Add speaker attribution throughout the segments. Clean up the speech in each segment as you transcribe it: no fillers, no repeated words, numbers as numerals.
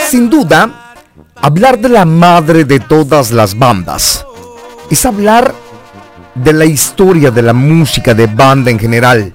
Speaker 1: Sin duda, hablar de la madre de todas las bandas es hablar de la historia de la música de banda en general.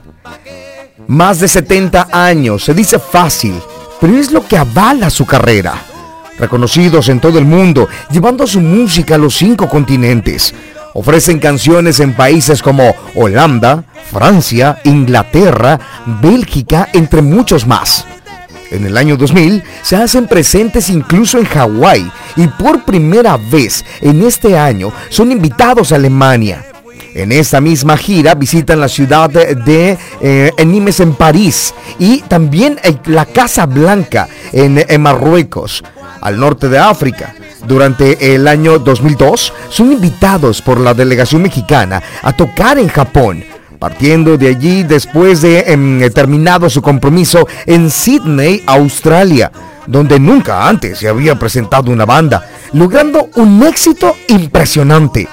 Speaker 1: Más de 70 años, se dice fácil, pero es lo que avala su carrera. Reconocidos en todo el mundo, llevando su música a los 5 continentes. Ofrecen canciones en países como Holanda, Francia, Inglaterra, Bélgica, entre muchos más. En el año 2000 se hacen presentes incluso en Hawái y por primera vez en este año son invitados a Alemania. En esta misma gira visitan la ciudad de Nimes en París y también la Casa Blanca en Marruecos, al norte de África. Durante el año 2002 son invitados por la delegación mexicana a tocar en Japón, partiendo de allí después de terminado su compromiso en Sydney, Australia, donde nunca antes se había presentado una banda, logrando un éxito impresionante.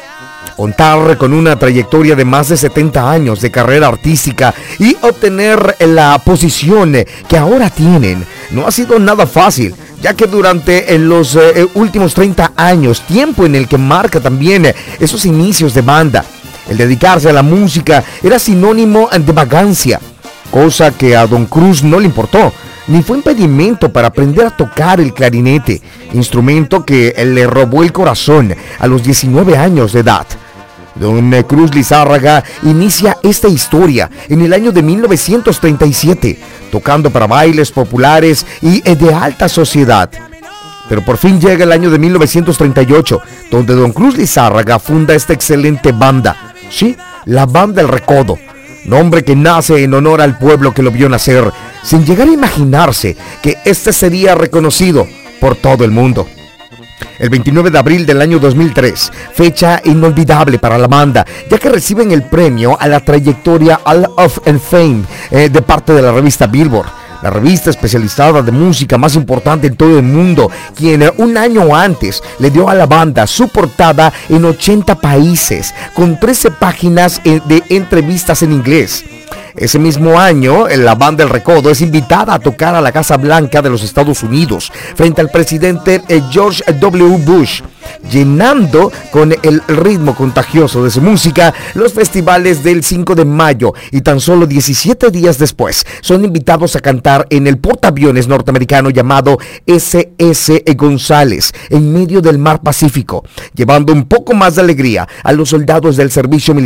Speaker 1: Contar con una trayectoria de más de 70 años de carrera artística y obtener la posición que ahora tienen no ha sido nada fácil, ya que durante los últimos 30 años, tiempo en el que marca también esos inicios de banda, el dedicarse a la música era sinónimo de vagancia, cosa que a Don Cruz no le importó, ni fue impedimento para aprender a tocar el clarinete, instrumento que le robó el corazón a los 19 años de edad. Don Cruz Lizárraga inicia esta historia en el año de 1937, tocando para bailes populares y de alta sociedad. Pero por fin llega el año de 1938, donde Don Cruz Lizárraga funda esta excelente banda. Sí, la Banda El Recodo, nombre que nace en honor al pueblo que lo vio nacer, sin llegar a imaginarse que este sería reconocido por todo el mundo. El 29 de abril del año 2003, fecha inolvidable para la banda, ya que reciben el premio a la trayectoria Hall of Fame de parte de la revista Billboard, la revista especializada de música más importante en todo el mundo, quien un año antes le dio a la banda su portada en 80 países, con 13 páginas de entrevistas en inglés. Ese mismo año, la Banda El Recodo es invitada a tocar a la Casa Blanca de los Estados Unidos frente al presidente George W. Bush, llenando con el ritmo contagioso de su música los festivales del 5 de mayo, y tan solo 17 días después son invitados a cantar en el portaaviones norteamericano llamado SS González en medio del mar Pacífico, llevando un poco más de alegría a los soldados del servicio militar